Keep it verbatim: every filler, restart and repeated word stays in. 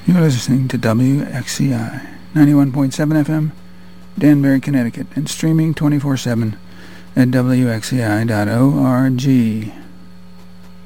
You're listening to W X C I, ninety-one point seven F M, Danbury, Connecticut, and streaming twenty-four seven at W X C I dot org.